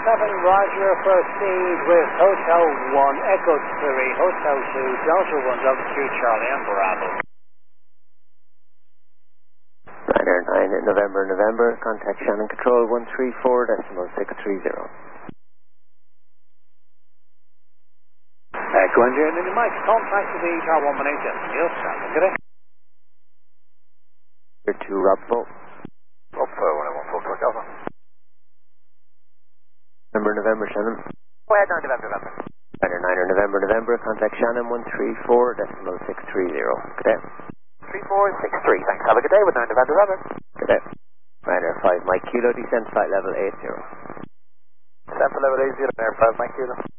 Roger, proceed with Hotel 1, Echo 3, Hotel 2, Delta 1, Delta 3, Charlie, and Bravo. Ryanair 9 November, contact Shannon Control 134.630. Echo Engineer, and you might contact the ETR 118, Neil Shannon, good day. Here to Rob Bolt. Rob 114, Quebec Alpha. November, Shannon. Go ahead, November. Ryanair 9 November, contact Shannon 134.630. Good day. 3463, thanks. Have a good day with 9 November. Good day. Ryanair 5 Mike Kilo, descent flight level 80. Descent for level 80, Ryanair 5 Mike Kilo.